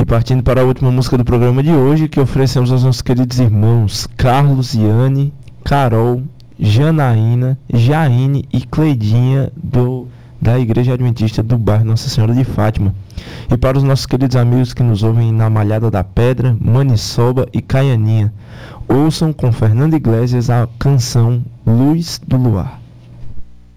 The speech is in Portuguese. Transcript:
partindo para a última música do programa de hoje, que oferecemos aos nossos queridos irmãos Carlos, Yane, Carol, Janaína, Jaine e Cleidinha da Igreja Adventista do bairro Nossa Senhora de Fátima. E para os nossos queridos amigos que nos ouvem na Malhada da Pedra, Maniçoba e Caianinha, ouçam com Fernando Iglesias a canção Luz do Luar.